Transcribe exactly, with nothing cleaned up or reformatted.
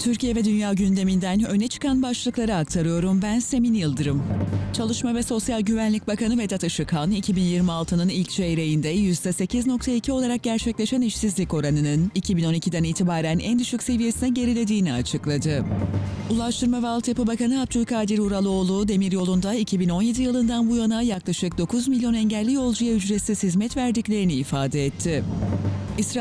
Türkiye ve dünya gündeminden öne çıkan başlıkları aktarıyorum. Ben Semin Yıldırım. Çalışma ve Sosyal Güvenlik Bakanı Vedat Işıkhan, iki bin yirmi altının ilk çeyreğinde yüzde sekiz nokta iki olarak gerçekleşen işsizlik oranının iki bin on ikiden itibaren en düşük seviyesine gerilediğini açıkladı. Ulaştırma ve Altyapı Bakanı Abdülkadir Uraloğlu, demiryolunda iki bin on yedi yılından bu yana yaklaşık dokuz milyon engelli yolcuya ücretsiz hizmet verdiklerini ifade etti. İsrail